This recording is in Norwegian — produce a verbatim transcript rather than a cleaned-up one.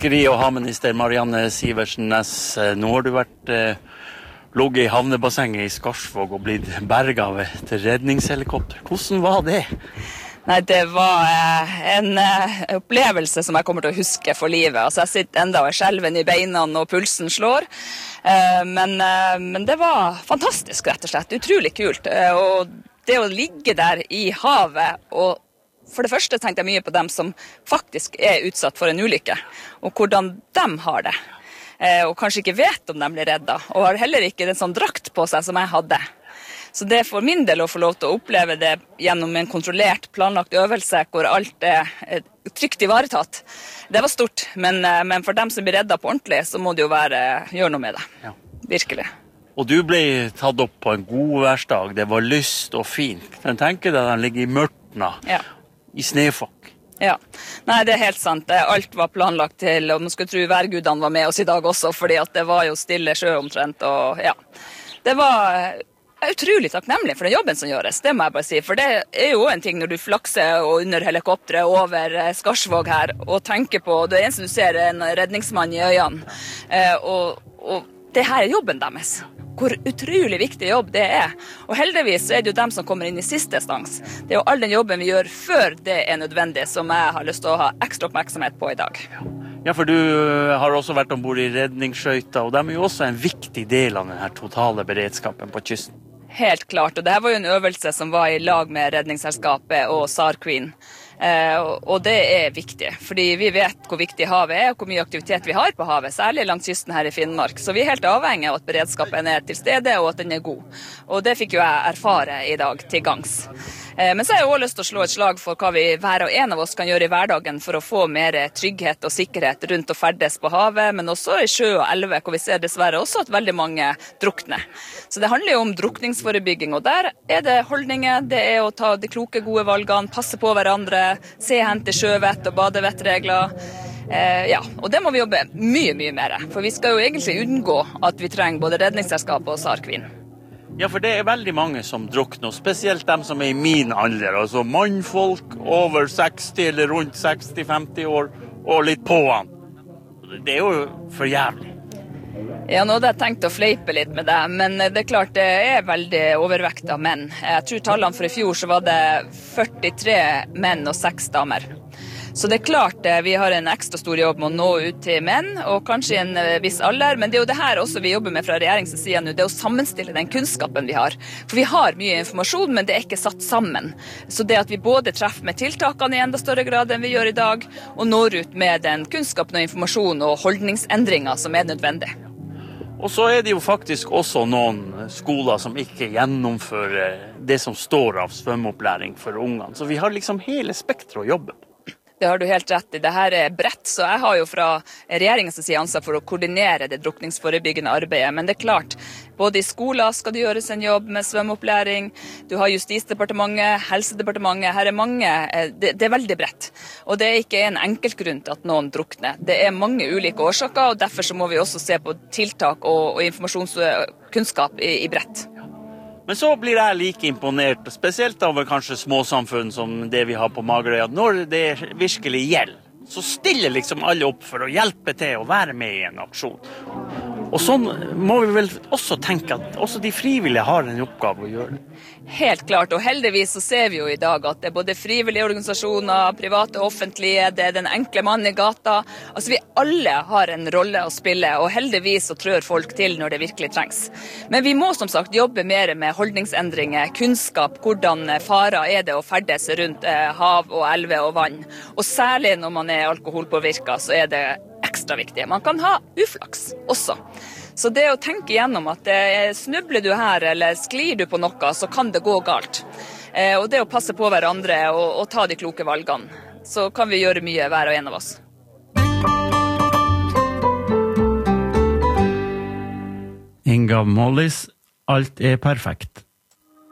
fiskeri- og havminister Marianne Sivertsen Næss, nå har du vært eh, logget i havnebassenget i Skarsvåg og blitt berget av et redningshelikopter. Hvordan var det? Nei, det var eh, en eh, opplevelse som jeg kommer til å huske for livet. Altså, jeg sitter enda og skjelven i beina og pulsen slår. Eh, men, eh, men det var fantastisk, rett og slett. Utrolig kult. Eh, og det å ligge der i havet og for det første tenkte jeg mye på dem som faktisk er utsatt for en ulykke, og hvordan de har det. Eh, og kanskje ikke vet om de blir reddet, og har heller ikke en sånn drakt på seg som jeg hadde. Så det er for min del å få lov til å oppleve det gjennom en kontrollert, planlagt øvelse, hvor alt er trygt ivaretatt. Det var stort, men, men for dem som blir reddet på ordentlig, så må det jo være, gjøre noe med det. Ja. Virkelig. Og du ble tatt opp på en god værsdag, det var lyst og fint. Jeg tenker deg at den ligger i mørtna. Ja. I snefokk. Ja, nei, det er helt sant. Alt var planlagt til, og man skulle tro værgudene var med oss i dag også, fordi at det var jo stille sjø omtrent, og ja. Det var utrolig takknemlig for den jobben som gjøres, det må jeg bare si, for det er jo en ting når du flakser og under helikopteret over Skarsvåg her, og tenker på, det eneste du ser er en redningsmann i øynene, og, og det her er jobben deres. Hvor utrolig viktig jobb det er. Og heldigvis er det jo dem som kommer inn i siste stans. Det er jo all den jobben vi gjør før det er nødvendig, som jeg har lyst til å ha ekstra oppmerksomhet på i dag. Ja, for du har også vært ombord i redningsskøyter, og de er jo også en viktig del av denne totale beredskapen på kysten. Helt klart, og det her var jo en øvelse som var i lag med Redningsselskapet og SAR Queen. Eh, og det er viktig, fordi vi vet hvor viktig havet er og hvor mye aktivitet vi har på havet, særlig langs kysten her i Finnmark. Så vi er helt avhengig av at beredskapen er til stede og at den er god. Og det fikk jo jeg erfare i dag til gangs. Eh, men så har jeg også lyst til å slå et slag for hva vi hver og en av oss kan gjøre i hverdagen for å få mer trygghet og sikkerhet rundt å ferdes på havet, men også i sjø og elve, hvor vi ser dessverre også at veldig mange drukner. Så det handler jo om drukningsforebygging, og der er det holdninger, det er å ta de kloke, gode valgene, passe på hverandre, se hen til sjøvett og badevettregler. Eh, ja, og det må vi jobbe mye, mye mer. For vi skal jo egentlig unngå at vi trenger både Redningsselskapet og SAR Queen. Ja, for det er veldig mange som drukner, spesielt dem som er i min alder. Altså mannfolk over seksti eller rundt seksti til femti år, og litt på han. Det er jo for jævlig. Ja, nå hadde jeg tenkt å fleipe litt med det, men det er klart det er veldig overvekt av menn. Jeg tror tallene for i fjor så var det førtitre menn og seks damer. Så det er klart vi har en ekstra stor jobb med å nå ut til menn, og kanskje i en viss alder, men det er jo det her også vi jobber med fra regjeringens side nå, det er å sammenstille den kunnskapen vi har. For vi har mye informasjon, men det er ikke satt sammen. Så det at vi både treffer med tiltakene i enda større grad enn vi gjør i dag, og når ut med den kunnskapen og informasjon og holdningsendringer som er nødvendig. Og så er det jo faktisk også noen skoler som ikke gjennomfører det som står av svømmeopplæring for ungene. Så vi har liksom hele spektret å jobbe på. Det har du helt rett i. Dette er bredt, så jeg har jo fra regjeringens side ansvar for å koordinere det drukningsforebyggende arbeidet. Men det er klart, både i skoler skal det gjøres en jobb med svømmeopplæring. Du har Justisdepartementet, Helsedepartementet. Her er mange, det, det er veldig bredt. Og det er ikke en enkelt grunn til at noen drukner. Det er mange ulike årsaker, og derfor så må vi også se på tiltak og, og informasjonskunnskap i, i bredt. Men så blir jeg like imponert, spesielt over kanskje småsamfunn som det vi har på Magerøya. Når det virkelig gjelder, så stiller liksom alle opp for å hjelpe til å være med i en aksjon. Og sånn må vi vel også tenke at også de frivillige har en oppgave å gjøre. Helt klart, og heldigvis så ser vi jo i dag at det er både frivillige organisasjoner, private og offentlige, det er den enkle mannen i gata. Altså vi alle har en rolle å spille, og heldigvis så trør folk til når det virkelig trengs. Men vi må som sagt jobbe mer med holdningsendringer, kunnskap, hvordan farer er det å ferdes rundt hav og elve og vann. Og særlig når man er alkoholpåvirket, så er det ekstra viktig. Man kan ha uflaks også. Så det å tenke igjennom at eh, snubler du her eller sklir du på noe, så kan det gå galt. Eh, og det å passe på hverandre og, og ta de kloke valgene, så kan vi gjøre mye hver og en av oss. Inga Mollis, alt er perfekt.